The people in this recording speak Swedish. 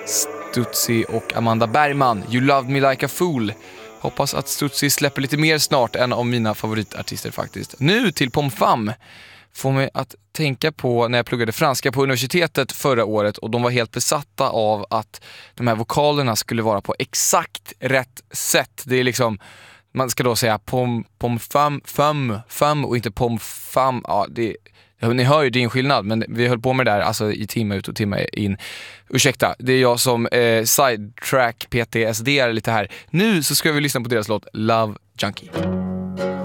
Stutzi och Amanda Bergman. You Loved Me Like a Fool. Hoppas att Stutzi släpper lite mer snart, en av mina favoritartister faktiskt. Nu till Pom Fam. Får mig att tänka på när jag pluggade franska på universitetet förra året, och de var helt besatta av att de här vokalerna skulle vara på exakt rätt sätt. Det är liksom, man ska då säga pom fam och inte pom fam. Ja, ni hör ju, det är en skillnad, men vi höll på med det där alltså i timme ut och timme in. Ursäkta, det är jag som sidetrack PTSD är lite här. Nu så ska vi lyssna på deras låt Love Junkie.